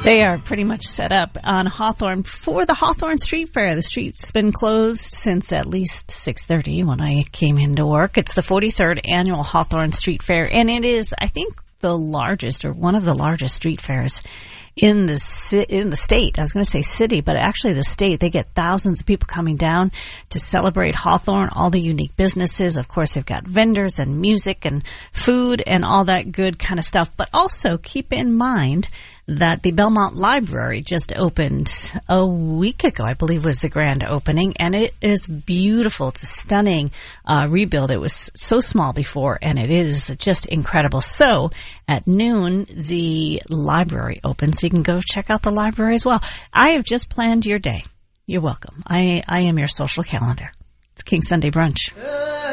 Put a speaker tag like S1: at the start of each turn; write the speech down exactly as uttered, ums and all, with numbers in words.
S1: They are pretty much set up on Hawthorne for the Hawthorne Street Fair. The street's been closed since at least six thirty when I came into work. It's the forty-third annual Hawthorne Street Fair, and it is, I think, the largest or one of the largest street fairs in the ci- in the state. I was going to say city, but actually the state. They get thousands of people coming down to celebrate Hawthorne, all the unique businesses. Of course, they've got vendors and music and food and all that good kind of stuff. But also keep in mind that the Belmont Library just opened a week ago, I believe was the grand opening, and it is beautiful. It's a stunning uh, rebuild. It was so small before, and it is just incredible. So at noon, the library opens, so you can go check out the library as well. I have just planned your day. You're welcome. I, I am your social calendar. It's King Sunday Brunch.